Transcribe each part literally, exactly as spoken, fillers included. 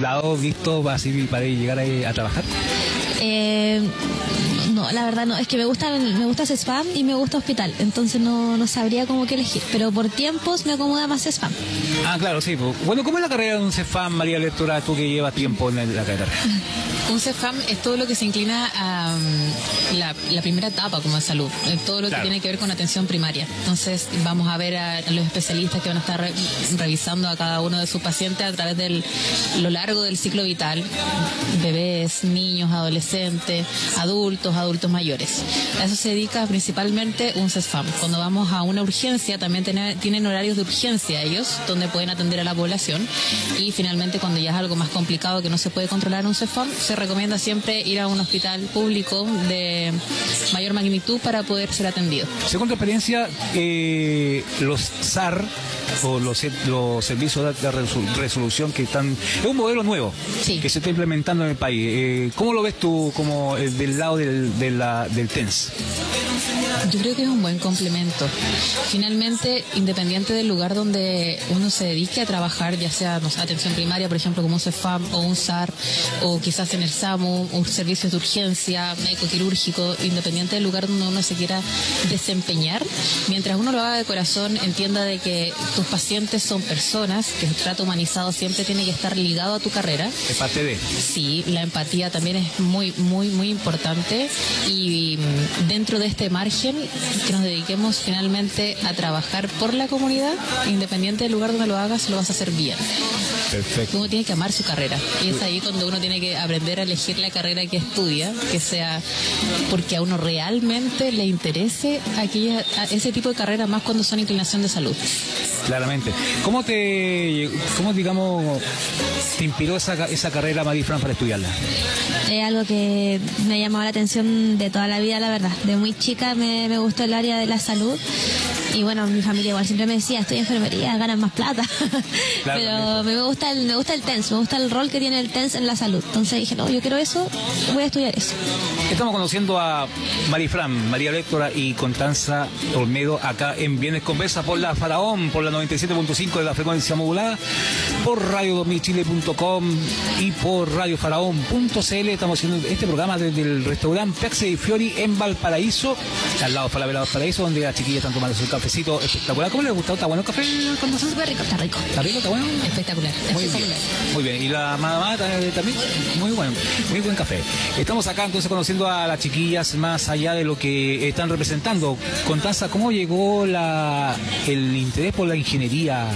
lado visto para, para llegar a, a trabajar? Eh, no, la verdad no, es que me gusta me gusta CESFAM y me gusta Hospital, entonces no, no sabría cómo que elegir, pero por tiempos me acomoda más CESFAM. Ah, claro, sí. Bueno, ¿cómo es la carrera de un CESFAM, María Lectora, tú que llevas tiempo en la carrera? Un CESFAM es todo lo que se inclina a um, la, la primera etapa como de salud, todo lo que claro. tiene que ver con atención primaria. Entonces vamos a ver a, a los especialistas que van a estar re, revisando a cada uno de sus pacientes a través de lo largo del ciclo vital, bebés, niños, adolescentes, adultos, adultos mayores. A eso se dedica principalmente un CESFAM. Cuando vamos a una urgencia también tiene, tienen horarios de urgencia ellos, donde pueden atender a la población, y finalmente cuando ya es algo más complicado que no se puede controlar un CESFAM, se recomienda siempre ir a un hospital público de mayor magnitud para poder ser atendido. Según tu experiencia, eh, los S A R o los, los servicios de resolución que están... Es un modelo nuevo sí. que se está implementando en el país. Eh, ¿Cómo lo ves tú como el, del lado del, de la, del T E N S? Yo creo que es un buen complemento. Finalmente, independiente del lugar donde uno se dedique a trabajar, ya sea no sé, atención primaria, por ejemplo, como un CESFAM o un S A R, o quizás en el SAMU, un servicio de urgencia, médico quirúrgico, independiente del lugar donde uno se quiera desempeñar, mientras uno lo haga de corazón, entienda de que tus pacientes son personas, que el trato humanizado siempre tiene que estar ligado a tu carrera. Es parte de... Sí, la empatía también es muy, muy, muy importante, y dentro de este margen que nos dediquemos finalmente a trabajar por la comunidad, independiente del lugar donde lo hagas, lo vas a hacer bien. Perfecto. Uno tiene que amar su carrera, y es ahí cuando uno tiene que aprender a elegir la carrera que estudia, que sea porque a uno realmente le interese aquella, a ese tipo de carrera, más cuando son inclinación de salud. Claramente. ¿Cómo te, cómo digamos, te inspiró esa, esa carrera, Marifran, para estudiarla? Es algo que me ha llamado la atención de toda la vida, la verdad. De muy chica me, me gustó el área de la salud. Y bueno, mi familia igual siempre me decía, estoy en enfermería, ganas más plata. Claro, pero me gusta el me gusta el T E N S, me gusta el rol que tiene el T E N S en la salud. Entonces dije, no, yo quiero eso, voy a estudiar eso. Estamos conociendo a Marifran, María Lectora y Constanza Olmedo acá en Viernes Conversa por la Faraón, por la noventa y siete punto cinco de la frecuencia modulada, por radio dos mil chile punto com y por radio faraón punto c l. Estamos haciendo este programa desde el restaurante Pexe y Fiori en Valparaíso, al lado de Falabella Valparaíso, donde las chiquillas están tomando su cafecito espectacular. ¿Cómo les gusta? ¿Está bueno el café? Súper rico, está rico. ¿Está rico? ¿Está bueno? Espectacular. Muy bien. Muy bien. ¿Y la mamá también? Muy bueno. Muy buen café. Estamos acá entonces conociendo a las chiquillas más allá de lo que están representando. Constanza, ¿cómo llegó la, el interés por la ingeniería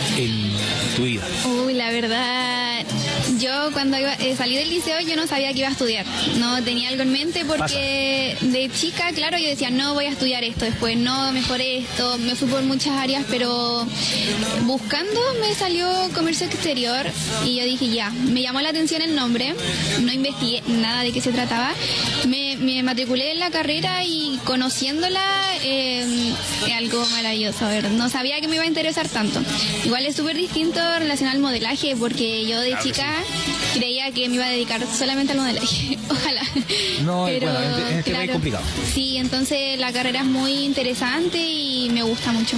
en tu vida? Uy, la verdad, yo cuando iba, eh, salí del liceo yo no sabía que iba a estudiar. No tenía algo en mente porque Pasa. de chica, claro, yo decía, no voy a estudiar esto, después no, mejor esto. Me fui por muchas áreas, pero buscando me salió comercio exterior y yo dije, ya, me llamó la atención el nombre, no investigué nada de qué se trataba. Me, me matriculé en la carrera y conociéndola eh, es algo maravilloso. A ver, no sabía que me iba a interesar tanto. Igual es súper distinto relacionado al modelaje, porque yo de claro chica sí. creía que me iba a dedicar solamente al modelaje. Ojalá. No, pero, bueno, en este, en este claro, es complicado. Sí, entonces la carrera es muy interesante y me gusta mucho.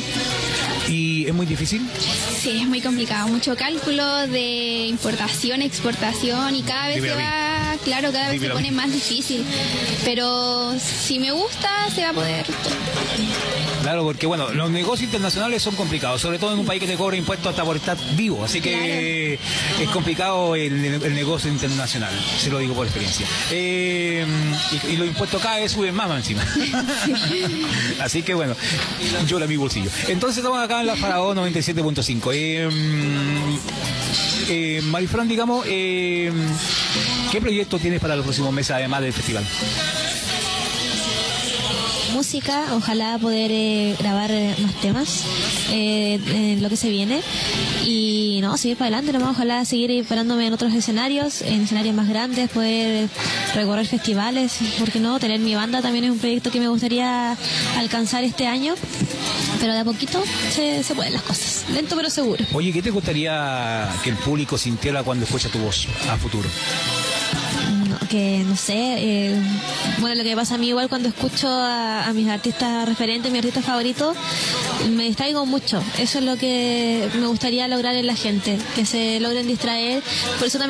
¿Y es muy difícil? Sí, es muy complicado. Mucho cálculo de importación, exportación, y cada vez Dímelo se va, claro, cada vez Dímelo se pone más difícil. Pero si me gusta, se va a poder. Claro, porque bueno, los negocios internacionales son complicados, sobre todo en un país que te cobra impuestos hasta por estar vivo, así que claro. es complicado el, el negocio internacional, se lo digo por experiencia. Eh, y, y los impuestos cada vez suben más, más encima. Así que bueno, yo la mi bolsillo. Entonces estamos acá en la Faraón noventa y siete punto cinco. Eh, eh, Marifran, digamos, eh, ¿qué proyecto tienes para los próximos meses además del festival? Música, ojalá poder eh, grabar eh, más temas eh, en lo que se viene y no, seguir para adelante nomás, ojalá seguir esperándome en otros escenarios, en escenarios más grandes, poder recorrer festivales, porque no, tener mi banda también es un proyecto que me gustaría alcanzar este año, pero de a poquito se, se pueden las cosas, lento pero seguro. Oye, ¿qué te gustaría que el público sintiera cuando escucha tu voz a futuro? Que no sé, eh, bueno, lo que pasa a mí igual cuando escucho a, a mis artistas referentes, mis artistas favoritos, me distraigo mucho. Eso es lo que me gustaría lograr en la gente, que se logren distraer. Por eso también